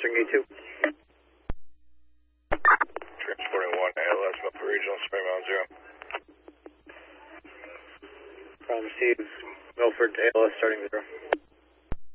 answering A2. Transporting 1 ALS, Milford Regional, Spring Mountain 0. Problem received, Milford to ALS starting 0.